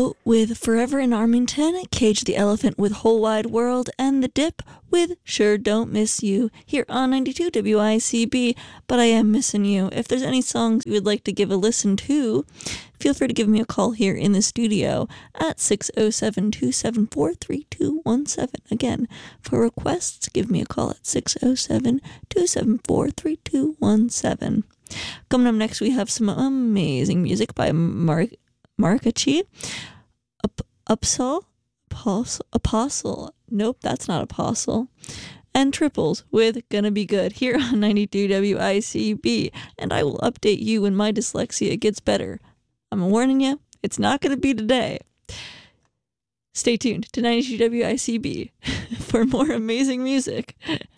Goat with Forever in Armington, Cage the Elephant with Whole Wide World, and The Dip with Sure Don't Miss You here on 92 WICB, but I am missing you. If there's any songs you would like to give a listen to, feel free to give me a call here in the studio at 607-274-3217. Again, for requests, give me a call at 607-274-3217. Coming up next, we have some amazing music by Markachi, Apostle. Nope, that's not Apostle. And Triples with Gonna Be Good here on 92 WICB. And I will update you when my dyslexia gets better. I'm warning you, it's not going to be today. Stay tuned to 92 WICB for more amazing music